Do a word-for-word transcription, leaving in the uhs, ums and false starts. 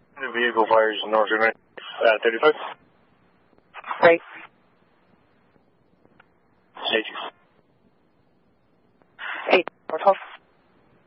The vehicle fires north of uh, thirty-five. Right. Thank you. Eight, four twelve.